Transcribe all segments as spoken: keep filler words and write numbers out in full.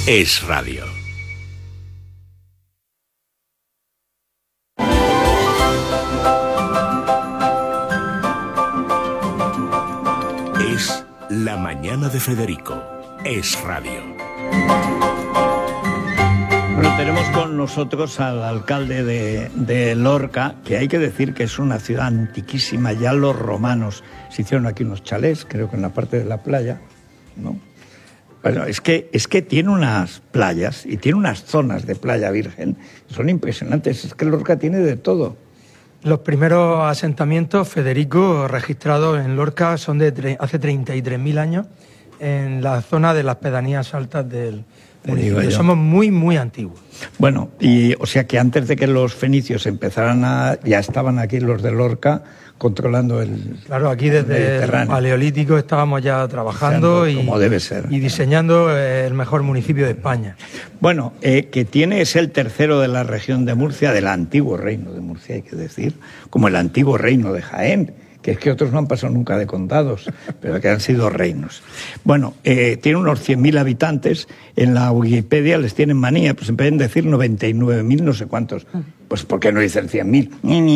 Es Radio. Es La Mañana de Federico. Es Radio. Bueno, tenemos con nosotros al alcalde de, de Lorca, que hay que decir que es una ciudad antiquísima. Ya los romanos se hicieron aquí unos chalés, creo que en la parte de la playa, ¿no? Bueno, es que, es que tiene unas playas y tiene unas zonas de playa virgen, son impresionantes. Es que Lorca tiene de todo. Los primeros asentamientos, Federico, registrados en Lorca son de tre- hace treinta y tres mil años, en la zona de las pedanías altas del municipio. Somos muy, muy antiguos. Bueno, y o sea que antes de que los fenicios empezaran a... ya estaban aquí los de Lorca controlando el Claro, aquí desde el Paleolítico estábamos ya trabajando y, como debe ser. y diseñando el mejor municipio de España. Bueno, eh, que tiene, es el tercero de la región de Murcia, del antiguo reino de Murcia, hay que decir, como el antiguo reino de Jaén, que es que otros no han pasado nunca de condados, pero que han sido reinos. Bueno, eh, tiene unos cien mil habitantes, en la Wikipedia les tienen manía, pues en vez de decir noventa y nueve mil no sé cuántos, pues ¿por qué no dicen cien mil?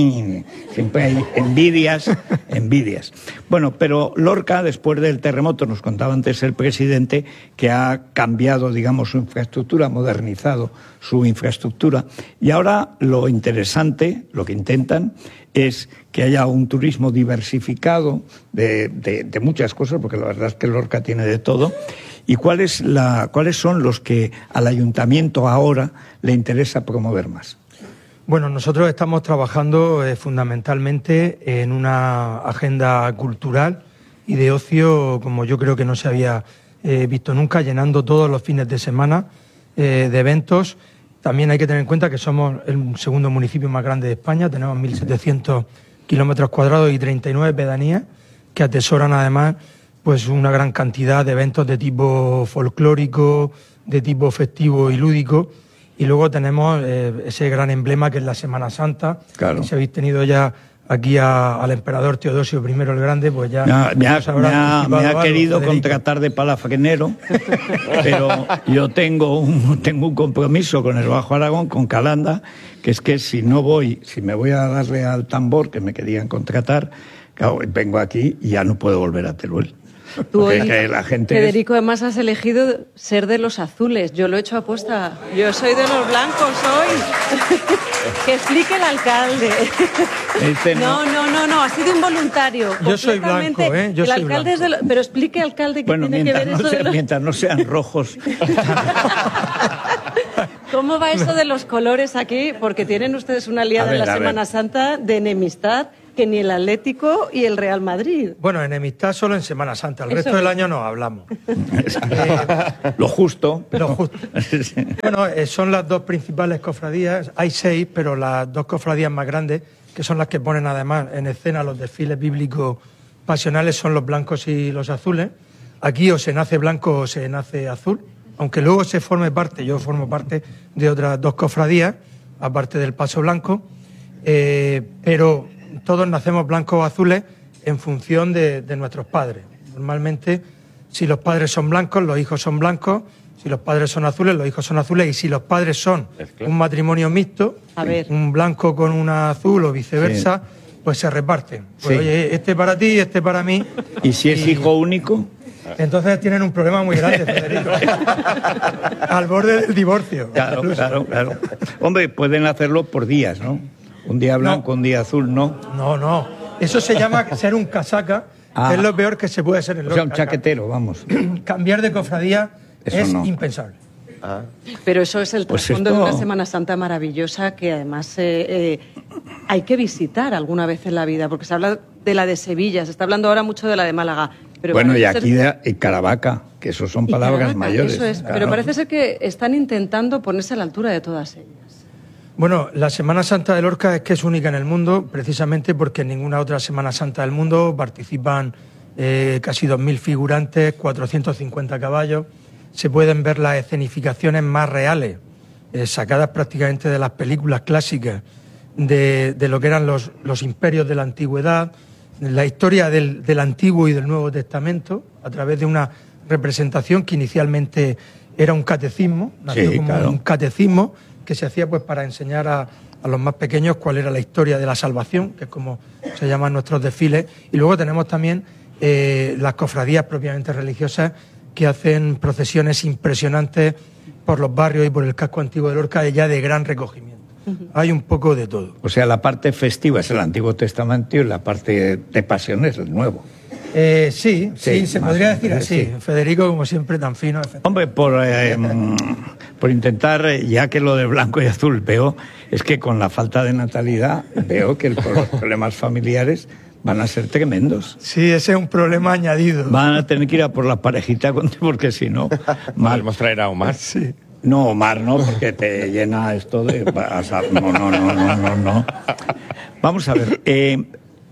Siempre hay envidias, envidias. Bueno, pero Lorca, después del terremoto, nos contaba antes el presidente, que ha cambiado, digamos, su infraestructura, ha modernizado su infraestructura, y ahora lo interesante, lo que intentan, es que haya un turismo diversificado de, de, de muchas cosas, porque la verdad es que Lorca tiene de todo. ¿Y cuál es la, cuáles son los que al ayuntamiento ahora le interesa promover más? Bueno, nosotros estamos trabajando eh, fundamentalmente en una agenda cultural y de ocio, como yo creo que no se había eh, visto nunca, llenando todos los fines de semana eh, de eventos. También hay que tener en cuenta que somos el segundo municipio más grande de España, tenemos mil setecientos kilómetros cuadrados y treinta y nueve pedanías que atesoran además pues una gran cantidad de eventos de tipo folclórico, de tipo festivo y lúdico. Y luego tenemos eh, ese gran emblema que es la Semana Santa. Claro. Si habéis tenido ya aquí a, al emperador Teodosio primero el Grande, pues ya... Me ha, me ha, me ha, me ha algo, querido Federico. contratar de palafrenero, pero yo tengo un, tengo un compromiso con el Bajo Aragón, con Calanda, que es que si no voy, si me voy a darle al tambor, que me querían contratar, claro, vengo aquí y ya no puedo volver a Teruel. Tú hoy, la gente Federico, es... además has elegido ser de los azules. Yo lo he hecho aposta. Yo soy de los blancos hoy. Que explique el alcalde. Este no. no, no, no, no, ha sido involuntario. Yo soy blanco, ¿eh? Yo el soy alcalde blanco. Es de lo... Pero explique, alcalde, que bueno, tiene que ver no eso sea, de los... mientras no sean rojos. ¿Cómo va eso de los colores aquí? Porque tienen ustedes una aliada ver, en la a Semana ver. Santa de enemistad, que ni el Atlético y el Real Madrid. Bueno, enemistad solo en Semana Santa, el Eso resto es. del año no hablamos. eh, lo justo. Lo justo. Bueno, eh, son las dos principales cofradías, hay seis, pero las dos cofradías más grandes, que son las que ponen además en escena los desfiles bíblicos pasionales, son los blancos y los azules. Aquí o se nace blanco o se nace azul, aunque luego se forme parte, yo formo parte de otras dos cofradías, aparte del Paso Blanco, eh, pero todos nacemos blancos o azules en función de, de nuestros padres. Normalmente, si los padres son blancos, los hijos son blancos, si los padres son azules, los hijos son azules, y si los padres son un matrimonio mixto, A ver. un blanco con una azul o viceversa, sí. pues se reparten. Pues, Sí. oye, este para ti, este para mí. ¿Y si es Y- hijo único? Entonces tienen un problema muy grande, Federico. Al borde del divorcio. Claro, incluso. claro, claro. Hombre, pueden hacerlo por días, ¿no? Un día blanco, No. un día azul, ¿no? No, no. Eso se llama ser un casaca, Ah. que es lo peor que se puede ser en O sea, un Lorca. chaquetero, vamos. Cambiar de cofradía Eso es no. impensable. Pero eso es el Pues trasfondo esto- de una Semana Santa maravillosa que además eh, eh, hay que visitar alguna vez en la vida, porque se habla de la de Sevilla, se está hablando ahora mucho de la de Málaga. Pero bueno, y parece aquí ser- de, y Caravaca, que eso son y palabras Caravaca, mayores. Eso es, claro. pero parece ser que están intentando ponerse a la altura de todas ellas. Bueno, la Semana Santa de Lorca es que es única en el mundo, precisamente porque en ninguna otra Semana Santa del mundo participan eh, casi dos mil figurantes, cuatrocientos cincuenta caballos. Se pueden ver las escenificaciones más reales, eh, sacadas prácticamente de las películas clásicas de, de lo que eran los, los imperios de la antigüedad, la historia del, del Antiguo y del Nuevo Testamento, a través de una representación que inicialmente era un catecismo, nació Sí, como claro. un catecismo que se hacía pues para enseñar a, a los más pequeños cuál era la historia de la salvación, que es como se llaman nuestros desfiles. Y luego tenemos también eh, las cofradías propiamente religiosas, que hacen procesiones impresionantes por los barrios y por el casco antiguo de Lorca, ya de gran recogimiento. Uh-huh. Hay un poco de todo. O sea, la parte festiva es el Antiguo Testamento y la parte de pasión es el Nuevo. Eh, sí, sí, sí, se podría decir así. Sí. Federico, como siempre, tan fino. Hombre, por, eh, por intentar, ya que lo de blanco y azul veo, es que con la falta de natalidad veo que el, los problemas familiares van a ser tremendos. Sí, ese es un problema añadido. Van a tener que ir a por la parejita, porque si no... Podemos traer a Omar. Sí. No, Omar, no, porque te llena esto de... No, no, no, no, no, no. Vamos a ver, eh,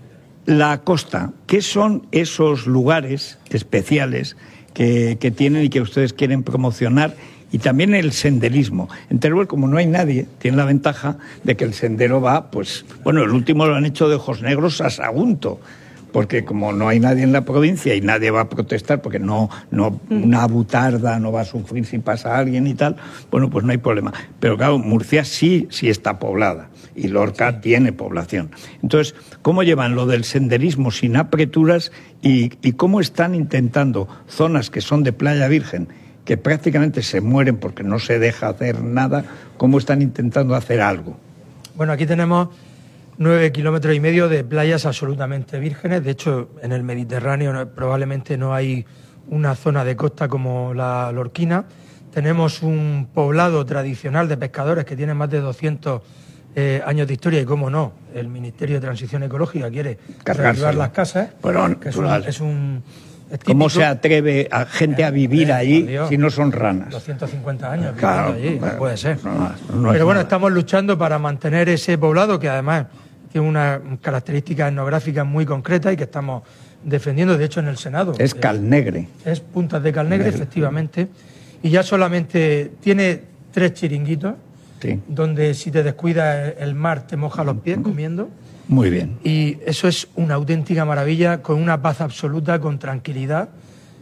la costa, ¿qué son esos lugares especiales que, que tienen y que ustedes quieren promocionar? Y también el senderismo. En Teruel, como no hay nadie, tiene la ventaja de que el sendero va, pues... Bueno, el último lo han hecho de Ojos Negros a Sagunto, porque como no hay nadie en la provincia y nadie va a protestar, porque no, no una butarda no va a sufrir si pasa alguien y tal, bueno, pues no hay problema. Pero claro, Murcia sí, sí está poblada y Lorca sí tiene población. Entonces, ¿cómo llevan lo del senderismo sin apreturas y, y cómo están intentando zonas que son de playa virgen, que prácticamente se mueren porque no se deja hacer nada, cómo están intentando hacer algo? Bueno, aquí tenemos nueve kilómetros y medio de playas absolutamente vírgenes. De hecho, en el Mediterráneo no, probablemente no hay una zona de costa como la lorquina. Tenemos un poblado tradicional de pescadores que tiene más de doscientos eh, años de historia y, cómo no, el Ministerio de Transición Ecológica quiere reactivar las casas. Bueno, que es un, es un es ¿Cómo se atreve a gente a vivir eh, allí si no son ranas? doscientos cincuenta años claro, allí, bueno, no puede ser. No, no Pero bueno, nada. Estamos luchando para mantener ese poblado, que además tiene unas características etnográficas muy concretas y que estamos defendiendo. De hecho, en el Senado es Calnegre. Es Puntas de Calnegre, Negre. Efectivamente. Y ya solamente tiene tres chiringuitos, sí, donde si te descuidas el mar te moja los pies comiendo. Muy bien. Y eso es una auténtica maravilla, con una paz absoluta, con tranquilidad.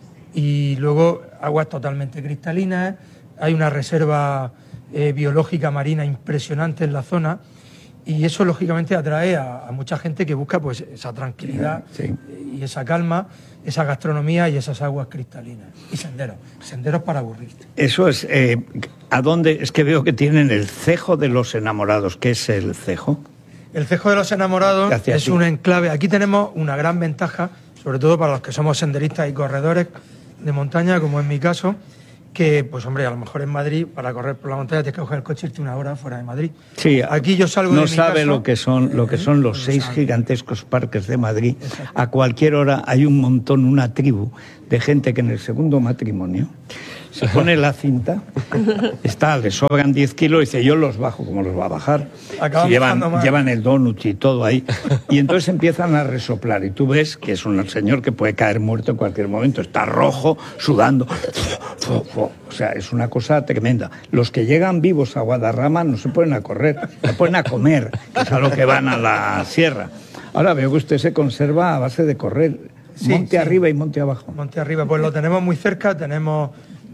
Y luego aguas totalmente cristalinas. Hay una reserva eh, biológica marina impresionante en la zona. Y eso, lógicamente, atrae a, a mucha gente que busca pues esa tranquilidad, sí, y esa calma, esa gastronomía y esas aguas cristalinas. Y senderos, senderos para aburrirte. Eso es... Eh, ¿a dónde? Es que veo que tienen el Cejo de los Enamorados. ¿Qué es el Cejo? El Cejo de los Enamorados es ti? un enclave. Aquí tenemos una gran ventaja, sobre todo para los que somos senderistas y corredores de montaña, como en mi caso, que, pues hombre, a lo mejor en Madrid, para correr por la montaña, tienes que coger el coche y irte una hora fuera de Madrid. Sí, aquí yo salgo no de mi sabe caso, lo que son lo que son los seis gigantescos parques de Madrid. Exacto. A cualquier hora hay un montón, una tribu de gente que en el segundo matrimonio se pone la cinta, está, le sobran diez kilos y dice, yo los bajo. ¿Cómo los va a bajar? Si llevan, llevan el donut y todo ahí. Y entonces empiezan a resoplar y tú ves que es un señor que puede caer muerto en cualquier momento. Está rojo, sudando. O sea, es una cosa tremenda. Los que llegan vivos a Guadarrama no se ponen a correr, se ponen a comer, que es a lo que van a la sierra. Ahora veo que usted se conserva a base de correr, sí, monte sí. arriba y monte abajo. Monte arriba, pues lo tenemos muy cerca, tenemos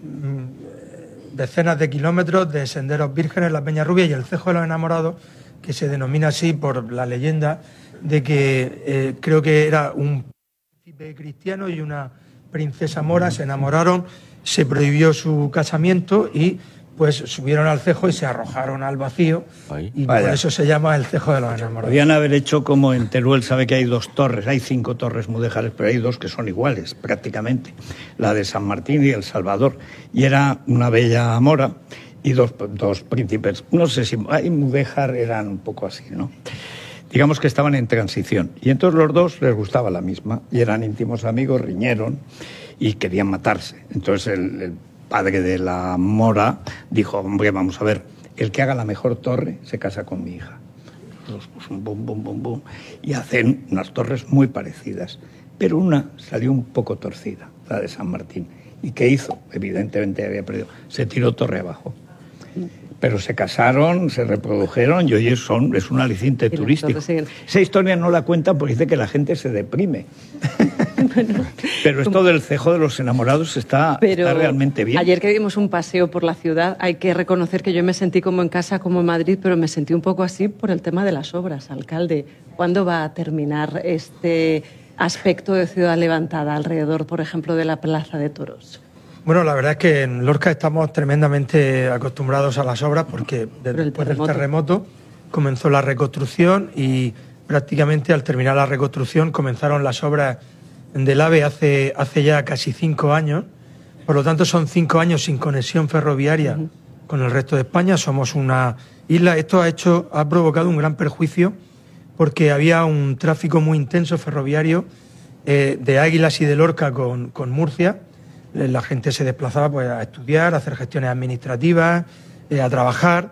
mmm, decenas de kilómetros de senderos vírgenes, la Peña Rubia y el Cejo de los Enamorados, que se denomina así por la leyenda de que eh, creo que era un príncipe cristiano y una princesa mora, se enamoraron, se prohibió su casamiento y pues subieron al cejo y se arrojaron al vacío. Ay, y vaya. Por eso se llama el Cejo de los Enamorados. Podrían haber hecho como en Teruel, sabe que hay dos torres, hay cinco torres mudéjares, pero hay dos que son iguales prácticamente, la de San Martín y El Salvador, y era una bella mora y dos, dos príncipes, no sé si hay mudéjar, eran un poco así, ¿no? Digamos que estaban en transición, y entonces los dos les gustaba la misma, y eran íntimos amigos, riñeron y querían matarse. Entonces el, el padre de la mora dijo, hombre, vamos a ver, el que haga la mejor torre se casa con mi hija. Los pues, bum, bum, bum, bum, y hacen unas torres muy parecidas, pero una salió un poco torcida, la de San Martín. ¿Y qué hizo? Evidentemente había perdido, se tiró torre abajo. Pero se casaron, se reprodujeron y hoy son, es un aliciente turístico. Esa historia no la cuentan porque dice que la gente se deprime. Bueno, pero esto del cejo de los enamorados está, pero está realmente bien. Ayer que dimos un paseo por la ciudad, hay que reconocer que yo me sentí como en casa, como en Madrid, pero me sentí un poco así por el tema de las obras. Alcalde, ¿cuándo va a terminar este aspecto de ciudad levantada alrededor, por ejemplo, de la Plaza de Toros? Bueno, la verdad es que en Lorca estamos tremendamente acostumbrados a las obras porque desde después del terremoto comenzó la reconstrucción y prácticamente al terminar la reconstrucción comenzaron las obras del AVE hace, hace ya casi cinco años. Por lo tanto, son cinco años sin conexión ferroviaria uh-huh. con el resto de España. Somos una isla. Esto ha hecho, ha provocado un gran perjuicio porque había un tráfico muy intenso ferroviario eh, de Águilas y de Lorca con, con Murcia. La gente se desplazaba pues, a estudiar, a hacer gestiones administrativas, eh, a trabajar,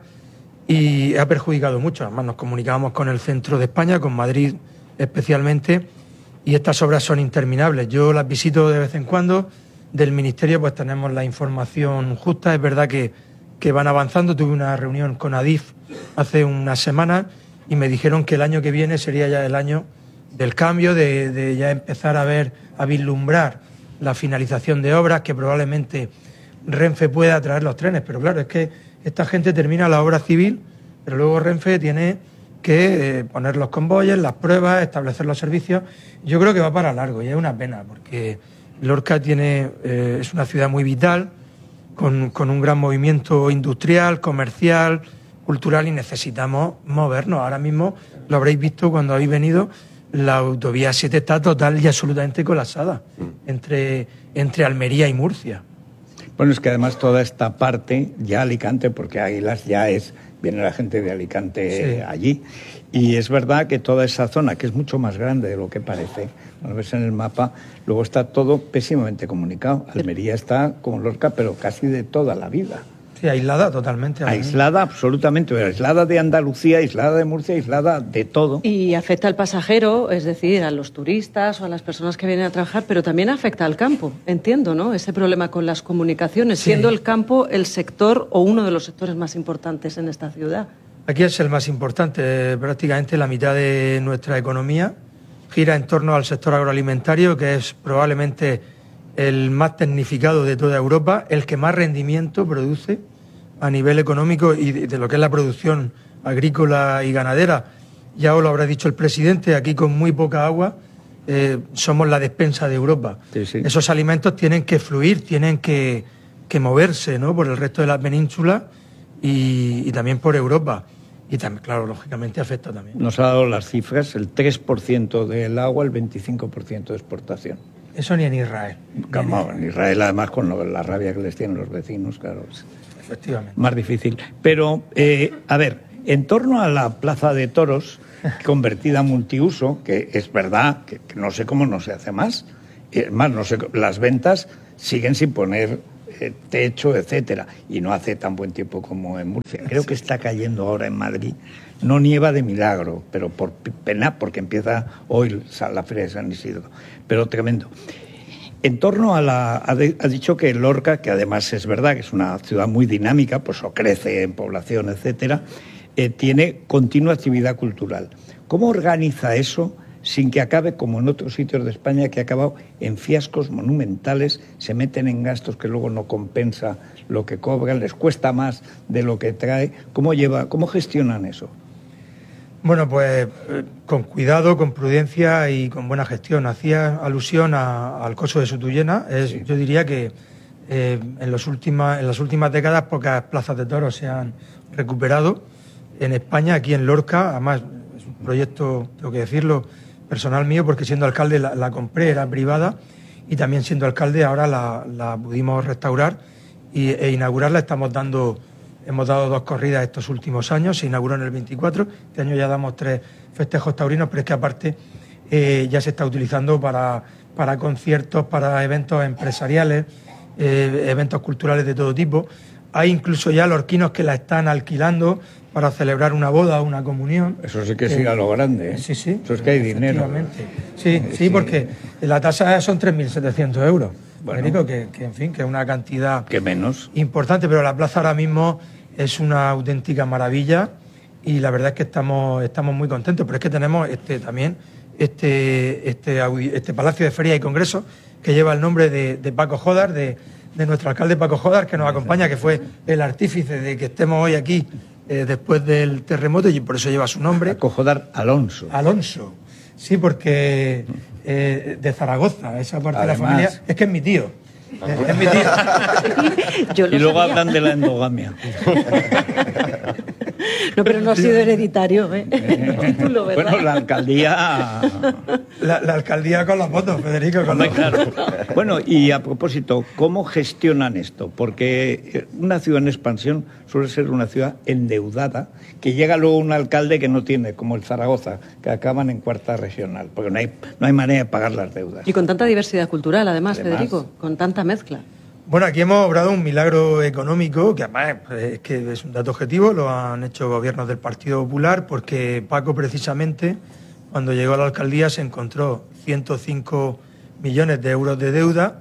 y ha perjudicado mucho. Además, nos comunicábamos con el centro de España, con Madrid especialmente, y estas obras son interminables. Yo las visito de vez en cuando. Del Ministerio pues tenemos la información justa. Es verdad que, que van avanzando. Tuve una reunión con Adif hace unas semanas y me dijeron que el año que viene sería ya el año del cambio, de, de ya empezar a ver, a vislumbrar la finalización de obras, que probablemente Renfe pueda traer los trenes. Pero claro, es que esta gente termina la obra civil, pero luego Renfe tiene que eh, poner los convoyes, las pruebas, establecer los servicios. Yo creo que va para largo y es una pena, porque Lorca tiene, eh, es una ciudad muy vital, con, con un gran movimiento industrial, comercial, cultural, y necesitamos movernos. Ahora mismo lo habréis visto cuando habéis venido. La autovía siete está total y absolutamente colapsada entre, entre Almería y Murcia. Bueno, es que además toda esta parte, ya Alicante, porque Águilas ya es, viene la gente de Alicante sí. allí, y es verdad que toda esa zona, que es mucho más grande de lo que parece, lo ves en el mapa, luego está todo pésimamente comunicado. Almería está como Lorca, pero casi de toda la vida. Sí, aislada totalmente. Aislada absolutamente, aislada de Andalucía, aislada de Murcia, aislada de todo. Y afecta al pasajero, es decir, a los turistas o a las personas que vienen a trabajar, pero también afecta al campo, entiendo, ¿no? Ese problema con las comunicaciones, sí. siendo el campo el sector o uno de los sectores más importantes en esta ciudad. Aquí es el más importante, prácticamente la mitad de nuestra economía gira en torno al sector agroalimentario, que es probablemente el más tecnificado de toda Europa, el que más rendimiento produce a nivel económico y de, de lo que es la producción agrícola y ganadera. Ya os lo habrá dicho el presidente, aquí con muy poca agua eh, somos la despensa de Europa. Sí, sí. Esos alimentos tienen que fluir, tienen que, que moverse, ¿no?, por el resto de la península y, y también por Europa. Y también, claro, lógicamente afecta también. Nos ha dado las cifras, el tres por ciento del agua, el veinticinco por ciento de exportación. Eso ni en Israel. Como en Israel, además, con lo, la rabia que les tienen los vecinos, claro. Es Efectivamente. Más difícil. Pero, eh, a ver, en torno a la Plaza de Toros, convertida a multiuso, que es verdad, que, que no sé cómo no se hace más, es más, no sé, las ventas siguen sin poner eh, techo, etcétera, y no hace tan buen tiempo como en Murcia. Creo que está cayendo ahora en Madrid. No nieva de milagro, pero por pena, porque empieza hoy la Feria de San Isidro. Pero tremendo. En torno a la... Ha, de, ha dicho que Lorca, que además es verdad que es una ciudad muy dinámica, pues o crece en población, etcétera, eh, tiene continua actividad cultural. ¿Cómo organiza eso sin que acabe, como en otros sitios de España, que ha acabado en fiascos monumentales, se meten en gastos que luego no compensa lo que cobran, les cuesta más de lo que trae? ¿Cómo lleva, cómo gestionan eso? Bueno, pues eh, con cuidado, con prudencia y con buena gestión. Hacía alusión a, al coso de Sutuyena. Es, sí. Yo diría que eh, en, los última, en las últimas décadas pocas plazas de toros se han recuperado. En España, aquí en Lorca, además es un proyecto, tengo que decirlo, personal mío, porque siendo alcalde la, la compré, era privada, y también siendo alcalde ahora la, la pudimos restaurar y, e inaugurarla. Estamos dando... Hemos dado dos corridas estos últimos años, se inauguró en el veinticuatro, este año ya damos tres festejos taurinos, pero es que aparte eh, ya se está utilizando para, para conciertos, para eventos empresariales, eh, eventos culturales de todo tipo. Hay incluso ya lorquinos que la están alquilando para celebrar una boda o una comunión. Eso sí que sigue a lo grande, ¿eh? Sí, sí. Eso es que hay dinero. Sí, sí, sí, porque la tasa son tres mil setecientos euros. Bueno, que, que, en fin, que es una cantidad que menos importante, pero la plaza ahora mismo es una auténtica maravilla y la verdad es que estamos, estamos muy contentos, pero es que tenemos este también este, este, este Palacio de Ferias y Congresos, que lleva el nombre de, de Paco Jodar, de, de nuestro alcalde Paco Jodar, que nos acompaña, que fue el artífice de que estemos hoy aquí eh, después del terremoto, y por eso lleva su nombre. Paco Jodar Alonso. Alonso, sí, porque eh, de Zaragoza, esa parte Además, de la familia, es que es mi tío. Es, es mi tío. Yo y luego sabía. Hablan de la endogamia. No, pero no ha sido hereditario, ¿eh? El título, ¿verdad? Bueno, la alcaldía... La, la alcaldía con las fotos, Federico. Con Hombre, los... claro. Bueno, y a propósito, ¿cómo gestionan esto? Porque una ciudad en expansión suele ser una ciudad endeudada, que llega luego un alcalde que no tiene, como el Zaragoza, que acaban en cuarta regional, porque no hay, no hay manera de pagar las deudas. Y con tanta diversidad cultural, además, Además. Federico, con tanta mezcla. Bueno, aquí hemos obrado un milagro económico, que además es que es un dato objetivo, lo han hecho gobiernos del Partido Popular, porque Paco precisamente, cuando llegó a la alcaldía, se encontró ciento cinco millones de euros de deuda.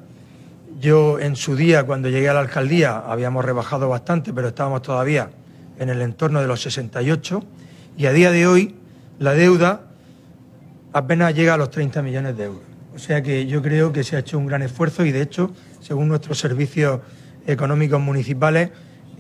Yo en su día, cuando llegué a la alcaldía, habíamos rebajado bastante, pero estábamos todavía en el entorno de los sesenta y ocho, y a día de hoy la deuda apenas llega a los treinta millones de euros. O sea que yo creo que se ha hecho un gran esfuerzo y, de hecho, según nuestros servicios económicos municipales,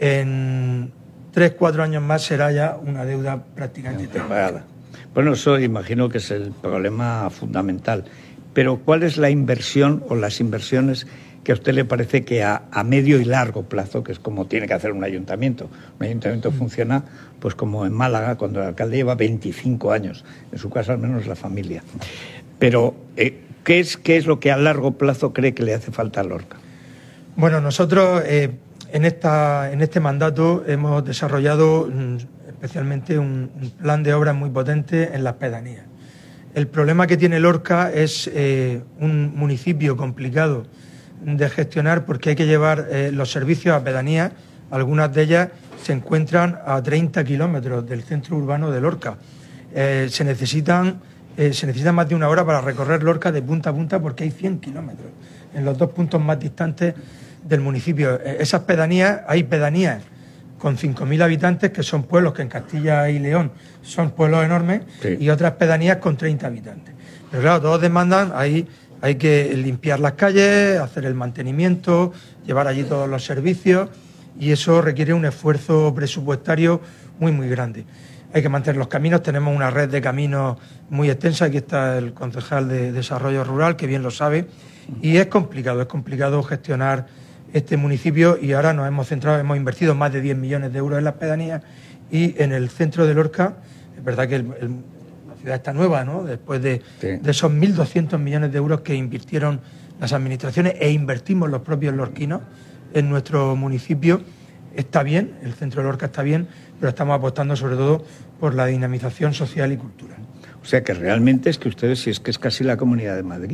en tres, cuatro años más será ya una deuda prácticamente pagada. Bueno, eso imagino que es el problema fundamental. Pero ¿cuál es la inversión o las inversiones que a usted le parece que a, a medio y largo plazo, que es como tiene que hacer un ayuntamiento? Un ayuntamiento funciona pues como en Málaga, cuando el alcalde lleva veinticinco años, en su caso al menos la familia. Pero, eh, ¿qué es, qué es lo que a largo plazo cree que le hace falta a Lorca? Bueno, nosotros eh, en, esta, en este mandato hemos desarrollado mm, especialmente un, un plan de obras muy potente en las pedanías. El problema que tiene Lorca es eh, un municipio complicado de gestionar, porque hay que llevar eh, los servicios a pedanías. Algunas de ellas se encuentran a treinta kilómetros del centro urbano de Lorca. Eh, se necesitan... Eh, se necesita más de una hora para recorrer Lorca de punta a punta, porque hay cien kilómetros en los dos puntos más distantes del municipio. Eh, esas pedanías, hay pedanías con cinco mil habitantes, que son pueblos que en Castilla y León son pueblos enormes, sí, y otras pedanías con treinta habitantes. Pero claro, todos demandan, ahí hay que limpiar las calles, hacer el mantenimiento, llevar allí todos los servicios, y eso requiere un esfuerzo presupuestario muy, muy grande. Hay que mantener los caminos, tenemos una red de caminos muy extensa, aquí está el concejal de Desarrollo Rural, que bien lo sabe, y es complicado, es complicado gestionar este municipio, y ahora nos hemos centrado, hemos invertido más de diez millones de euros en las pedanías, y en el centro de Lorca, es verdad que el, el, la ciudad está nueva, ¿no?, después de, sí, de esos mil doscientos millones de euros que invirtieron las administraciones e invertimos los propios lorquinos en nuestro municipio. Está bien, el centro de Lorca está bien, pero estamos apostando sobre todo por la dinamización social y cultural. O sea que realmente es que ustedes, si es que es casi la Comunidad de Madrid.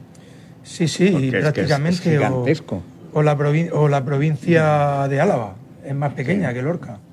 Sí, sí, y prácticamente. Es, es gigantesco. O, o, la provin- o la provincia de Álava, es más pequeña sí. que Lorca.